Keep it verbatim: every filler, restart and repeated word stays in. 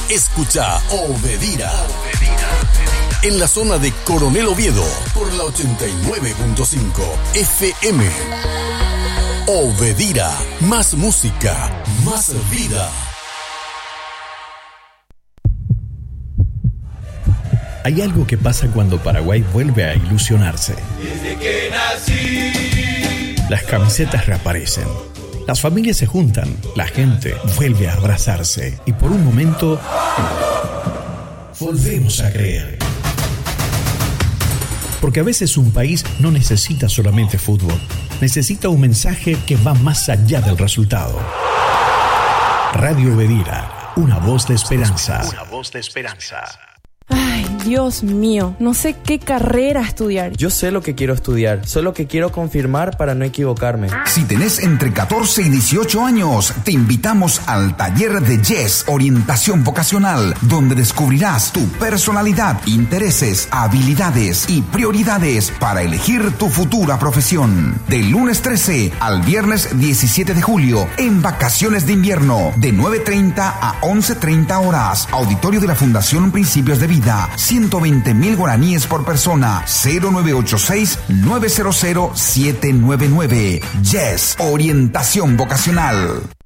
Escucha Obedira. En la zona de Coronel Oviedo, por la ochenta y nueve punto cinco F M. Obedira, más música, más vida. Hay algo que pasa cuando Paraguay vuelve a ilusionarse. Desde que nací. Las camisetas reaparecen. Las familias se juntan. La gente vuelve a abrazarse. Y por un momento, volvemos a creer. Porque a veces un país no necesita solamente fútbol. Necesita un mensaje que va más allá del resultado. Radio Obedira, una voz de esperanza. Una voz de esperanza. Ay, Dios mío, no sé qué carrera estudiar. Yo sé lo que quiero estudiar, solo que quiero confirmar para no equivocarme. Si tenés entre catorce y dieciocho años, te invitamos al taller de Yes, Orientación Vocacional, donde descubrirás tu personalidad, intereses, habilidades y prioridades para elegir tu futura profesión. Del lunes trece al viernes diecisiete de julio, en vacaciones de invierno, de nueve treinta a once treinta horas. Auditorio de la Fundación Principios de Vida, ciento veinte mil guaraníes por persona, cero nueve ocho seis, nueve cero cero, siete nueve nueve. Yes, Orientación Vocacional.